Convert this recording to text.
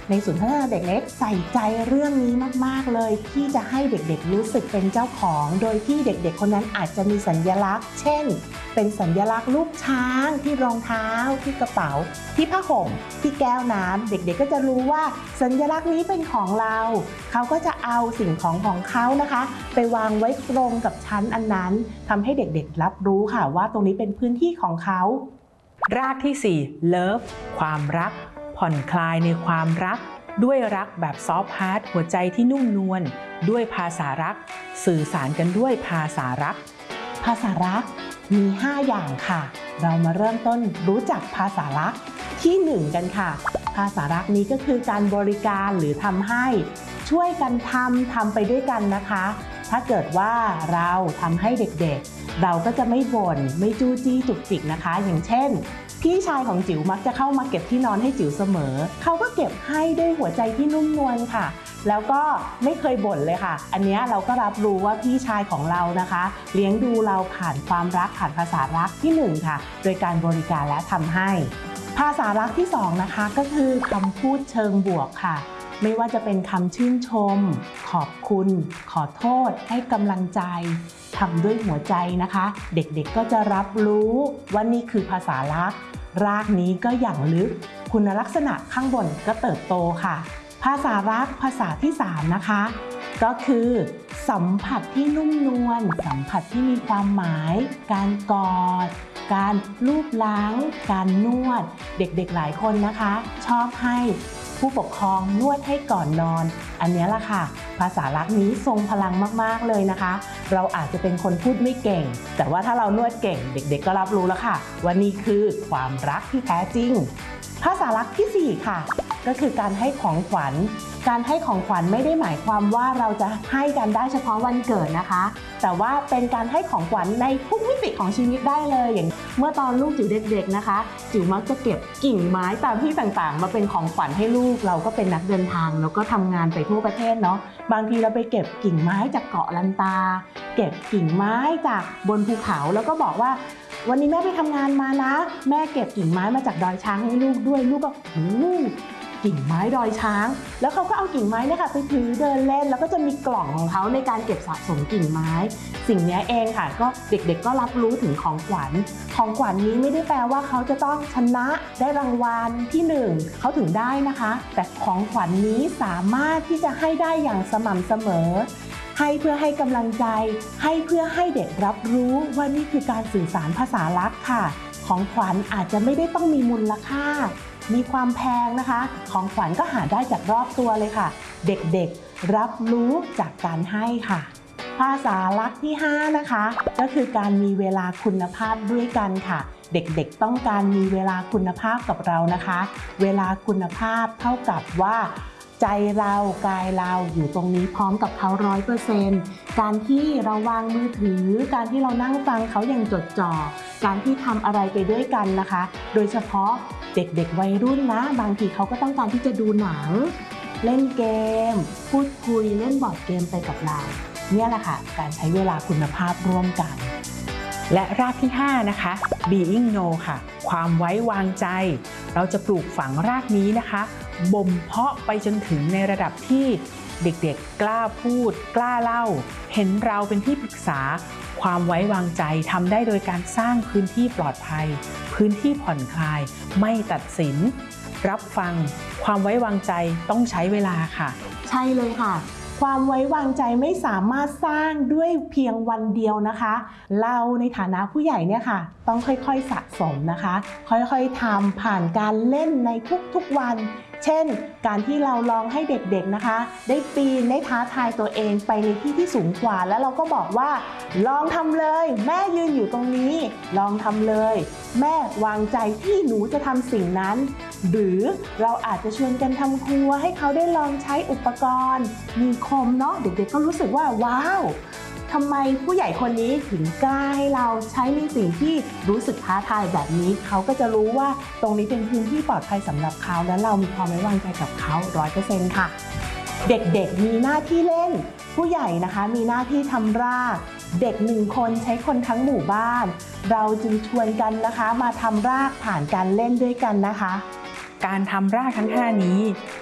ในศูนย์พัฒนาเด็กเล็กใส่ใจเรื่องนี้มากๆเลยที่จะให้เด็กๆรู้สึกเป็นเจ้าของโดยที่เด็กๆคนนั้นอาจจะมีสัญลักษณ์เช่นเป็นสัญลักษณ์รูปช้างที่รองเท้าที่กระเป๋าที่ผ้าห่มที่แก้วน้ำเด็กๆก็จะรู้ว่าสัญลักษณ์นี้เป็นของเราเขาก็จะเอาสิ่งของเขานะคะไปวางไว้ตรงกับชั้นอันนั้นทำให้เด็กๆรับรู้ค่ะว่าตรงนี้เป็นพื้นที่ของเขารากที่4 Love ความรักผ่อนคลายในความรักด้วยรักแบบซอฟต์ฮาร์ทหัวใจที่นุ่มนวลด้วยภาษารักสื่อสารกันด้วยภาษารักภาษารักมี5อย่างค่ะเรามาเริ่มต้นรู้จักภาษารักที่1กันค่ะภาษารักนี้ก็คือการบริการหรือทำให้ช่วยกันทำไปด้วยกันนะคะถ้าเกิดว่าเราทำให้เด็กๆเราก็จะไม่บ่นไม่จู้จี้จุกจิกนะคะอย่างเช่นพี่ชายของจิ๋วมักจะเข้ามาเก็บที่นอนให้จิ๋วเสมอเขาก็เก็บให้ด้วยหัวใจที่นุ่มนวลค่ะแล้วก็ไม่เคยบ่นเลยค่ะอันนี้เราก็รับรู้ว่าพี่ชายของเรานะคะเลี้ยงดูเราผ่านความรักผ่านภาษารักที่1ค่ะโดยการบริการและทำให้ภาษารักที่2นะคะก็คือคำพูดเชิงบวกค่ะไม่ว่าจะเป็นคำชื่นชมขอบคุณขอโทษให้กำลังใจทำด้วยหัวใจนะคะเด็กๆก็จะรับรู้ว่านี่คือภาษารักรากนี้ก็อย่างลึกคุณลักษณะข้างบนก็เติบโตค่ะภาษารักภาษาที่3นะคะก็คือสัมผัสที่นุ่มนวลสัมผัสที่มีความหมายการกอดการลูบล้างการนวดเด็กๆหลายคนนะคะชอบให้ผู้ปกครองนวดให้ก่อนนอนอันนี้ล่ะค่ะภาษารักนี้ทรงพลังมากๆเลยนะคะเราอาจจะเป็นคนพูดไม่เก่งแต่ว่าถ้าเรานวดเก่งเด็กๆก็รับรู้แล้วค่ะว่านี่คือความรักที่แท้จริงภาษารักที่4ค่ะก็คือการให้ของขวัญการให้ของขวัญไม่ได้หมายความว่าเราจะให้กันได้เฉพาะวันเกิดนะคะแต่ว่าเป็นการให้ของขวัญในทุกมิติของชีวิตได้เลยอย่างเมื่อตอนลูกจิ๋วเด็กๆนะคะจิ๋วมักจะเก็บกิ่งไม้ตามที่ต่างๆมาเป็นของขวัญให้ลูกเราก็เป็นนักเดินทางแล้วก็ทำงานไปทั่วประเทศเนาะบางทีเราไปเก็บกิ่งไม้จากเกาะลันตาเก็บกิ่งไม้จากบนภูเขาแล้วก็บอกว่าวันนี้แม่ไปทำงานมานะแม่เก็บกิ่งไม้มาจากดอยช้างให้ลูกด้วยลูกก็กิ่งไม้ดอยช้างแล้วเขาก็เอากิ่งไม้เนี่ยค่ะไปถือเดินเล่นแล้วก็จะมีกล่องของเขาในการเก็บสะสมกิ่งไม้สิ่งนี้เองค่ะก็เด็กๆก็รับรู้ถึงของขวัญนี้ไม่ได้แปลว่าเขาจะต้องชนะได้รางวัลที่1เขาถึงได้นะคะแต่ของขวัญนี้สามารถที่จะให้ได้อย่างสม่ำเสมอให้เพื่อให้กำลังใจให้เพื่อให้เด็กรับรู้ว่านี่คือการสื่อสารภาษารักค่ะของขวัญอาจจะไม่ได้ต้องมีมูลค่ามีความแพงนะคะของขวัญก็หาได้จากรอบตัวเลยค่ะเด็กๆรับรู้จากการให้ค่ะภาษารักที่5นะคะก็คือการมีเวลาคุณภาพด้วยกันค่ะเด็กๆต้องการมีเวลาคุณภาพกับเรานะคะเวลาคุณภาพเท่ากับว่าใจเรากายเราอยู่ตรงนี้พร้อมกับเขา 100% การที่เราวางมือถือการที่เรานั่งฟังเขาอย่างจดจ่อการที่ทำอะไรไปด้วยกันนะคะโดยเฉพาะเด็กๆวัยรุ่นนะบางทีเขาก็ต้องการที่จะดูหนังเล่นเกมพูดคุยเล่นบอร์ดเกมไปกับเราเนี่ยแหละค่ะการใช้เวลาคุณภาพร่วมกันและรากที่5นะคะ Being No ค่ะความไว้วางใจเราจะปลูกฝังรากนี้นะคะบ่มเพาะไปจนถึงในระดับที่เด็กๆกล้าพูดกล้าเล่าเห็นเราเป็นที่ปรึกษาความไว้วางใจทำได้โดยการสร้างพื้นที่ปลอดภัยพื้นที่ผ่อนคลายไม่ตัดสินรับฟังความไว้วางใจต้องใช้เวลาค่ะใช่เลยค่ะความไว้วางใจไม่สามารถสร้างด้วยเพียงวันเดียวนะคะเราในฐานะผู้ใหญ่เนี่ยค่ะต้องค่อยๆสะสมนะคะค่อยๆทำผ่านการเล่นในทุกๆวันเช่นการที่เราลองให้เด็กๆนะคะได้ปีนได้ท้าทายตัวเองไปในที่ที่สูงกว่าแล้วเราก็บอกว่าลองทำเลยแม่ยืนอยู่ตรงนี้ลองทำเลยแม่วางใจที่หนูจะทำสิ่งนั้นหรือเราอาจจะชวนกันทำครัวให้เขาได้ลองใช้อุปกรณ์มีคมเนาะเด็กๆก็รู้สึกว่าว้าวทำไมผู้ใหญ่คนนี้ถึงกล้าให้เราใช้ในสิ่งที่รู้สึกท้าทายแบบนี้เขาก็จะรู้ว่าตรงนี้เป็นพื้นที่ปลอดภัยสำหรับเขาและเรามีความไว้วางใจกับเขา 100% ค่ะเด็กๆมีหน้าที่เล่นผู้ใหญ่นะคะมีหน้าที่ทำรากเด็ก1คนใช้คนทั้งหมู่บ้านเราจึงชวนกันนะคะมาทำรากผ่านการเล่นด้วยกันนะคะการทำรากทั้ง5นี้